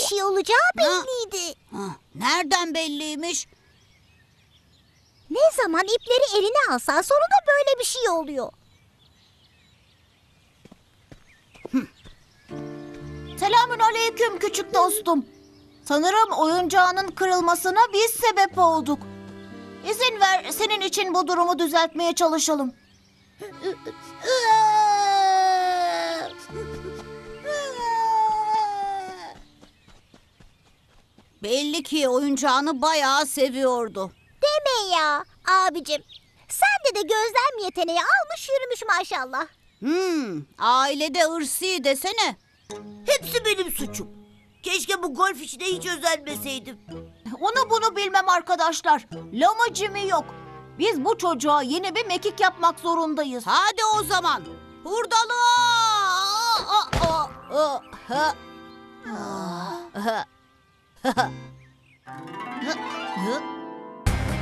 şey olacağı belliydi. Nereden belliymiş? Ne zaman ipleri eline alsan sonunda böyle bir şey oluyor. Selamünaleyküm küçük dostum. Sanırım oyuncağının kırılmasına biz sebep olduk. İzin ver, senin için bu durumu düzeltmeye çalışalım. Belli ki oyuncağını bayağı seviyordu. Deme ya abicim. Sende de gözlem yeteneği almış yürümüş maşallah. Ailede ırsi desene. Hepsi benim suçum. Keşke bu golf işine hiç özenmeseydim. Onu bunu bilmem arkadaşlar. Lama Jimmy yok. Biz bu çocuğa yeni bir mekik yapmak zorundayız. Hadi o zaman. Hurdalı!